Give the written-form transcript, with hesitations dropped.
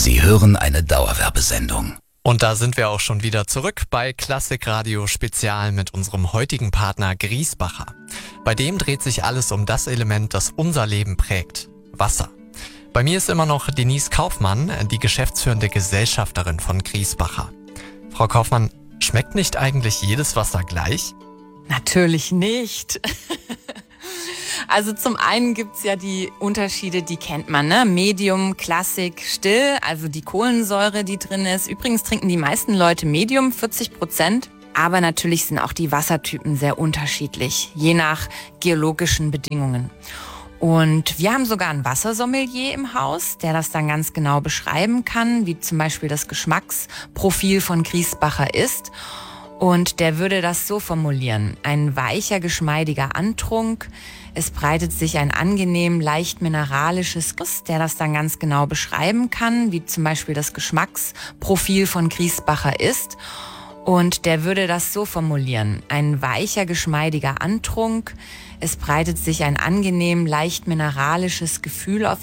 Sie hören eine Dauerwerbesendung. Und da sind wir auch schon wieder zurück bei Klassik Radio Spezial mit unserem heutigen Partner Griesbacher. Bei dem dreht sich alles um das Element, das unser Leben prägt: Wasser. Bei mir ist immer noch Denise Kaufmann, die geschäftsführende Gesellschafterin von Griesbacher. Frau Kaufmann, schmeckt nicht eigentlich jedes Wasser gleich? Natürlich nicht. Also zum einen gibt's ja die Unterschiede, die kennt man, ne? Medium, Klassik, Still, also die Kohlensäure, die drin ist. Übrigens trinken die meisten Leute Medium, 40%. Aber natürlich sind auch die Wassertypen sehr unterschiedlich, je nach geologischen Bedingungen. Und wir haben sogar einen Wassersommelier im Haus, der das dann ganz genau beschreiben kann, wie zum Beispiel das Geschmacksprofil von Griesbacher ist. Und der würde das so formulieren: Ein weicher, geschmeidiger Antrunk. Es breitet sich ein angenehm, leicht mineralisches Guss, der das dann ganz genau beschreiben kann, wie zum Beispiel das Geschmacksprofil von Griesbacher ist. Und der würde das so formulieren: Ein weicher, geschmeidiger Antrunk. Es breitet sich ein angenehm, leicht mineralisches Gefühl auf